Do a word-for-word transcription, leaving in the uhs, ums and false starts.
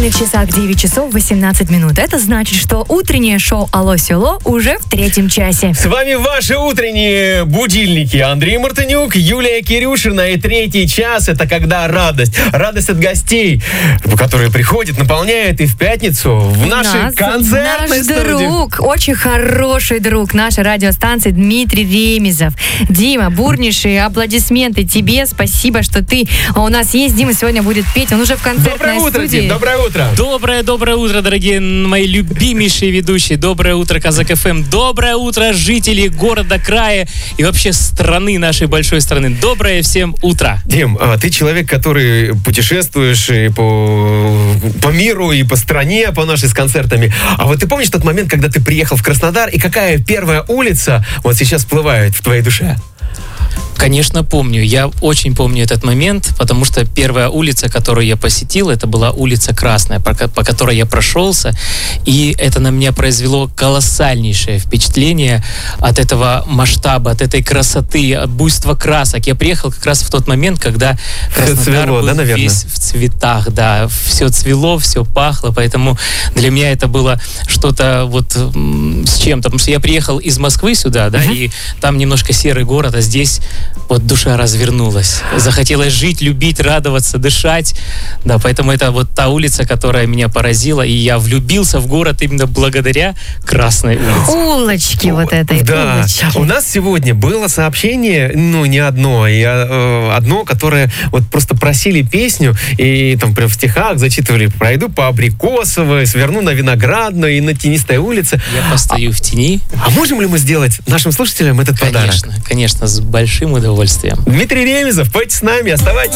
стольных часах девять часов восемнадцать минут. Это значит, что утреннее шоу «Алло, село» уже в третьем часе. С вами ваши утренние будильники. Андрей Мартынюк, Юлия Кирюшина. И третий час — это когда радость. Радость от гостей, которые приходят, наполняют и в пятницу в нашей Нас, концертной наш студии. друг, очень хороший друг нашей радиостанции Дмитрий Ремезов. Дима, бурнейшие аплодисменты тебе. Спасибо, что ты у нас есть. Дима сегодня будет петь. Он уже в концертной Доброе утро, студии. Дим, доброе утро. Доброе-доброе утро, дорогие мои любимейшие ведущие. Доброе утро, Казак эф эм. Доброе утро, жители города, края и вообще страны, нашей большой страны. Доброе всем утро. Дим, а ты человек, который путешествуешь и по, по миру, и по стране, по нашей с концертами. А вот ты помнишь тот момент, когда ты приехал в Краснодар, и какая первая улица вот сейчас всплывает в твоей душе? Конечно, помню. Я очень помню этот момент, потому что первая улица, которую я посетил, это была улица Красная, по, по которой я прошелся, и это на меня произвело колоссальнейшее впечатление от этого масштаба, от этой красоты, от буйства красок. Я приехал как раз в тот момент, когда Краснодар цвело, был да, наверное? весь в цветах, да, все цвело, все пахло, поэтому для меня это было что-то вот м, с чем-то, потому что я приехал из Москвы сюда, да, uh-huh. и там немножко серый город, а здесь вот душа развернулась. Захотелось жить, любить, радоваться, дышать. Да, поэтому это вот та улица, которая меня поразила, и я влюбился в город именно благодаря Красной улице. Улочки вот этой, да. улочки. У нас сегодня было сообщение, ну, не одно, и э, одно, которое вот просто просили песню, и там прям в стихах зачитывали: пройду по Абрикосовой, сверну на Виноградную и на Тенистой улице. Я постою а, в тени. А можем ли мы сделать нашим слушателям этот конечно, подарок? Конечно, конечно, с большим удовольствием. Дмитрий Ремезов, пойте с нами, оставайтесь.